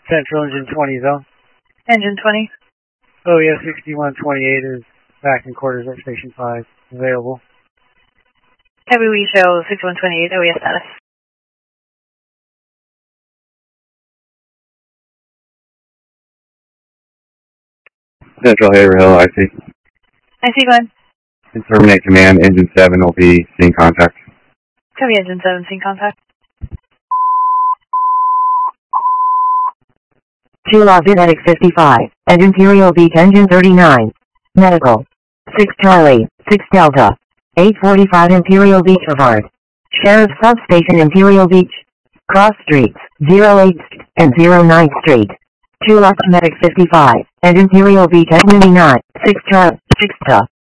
Central Engine 20 zone. Engine 20. OES 6128 is back in quarters at Station 5. Available. Heavy we show 6128 OES status. Central Haverhill, IC. I see, Glenn. And terminate command, engine 7 will be seeing contact. Copy, engine 7, seeing contact. 2 log in Medic 55, and Imperial Beach engine 39. Medical. 6 Charlie, 6 Delta. 845 Imperial Beach Boulevard. Sheriff Substation Imperial Beach. Cross Streets, 08th and 09th Street. 2 log Medic 55, and Imperial Beach engine 9. 6 Charlie, 6 Ta.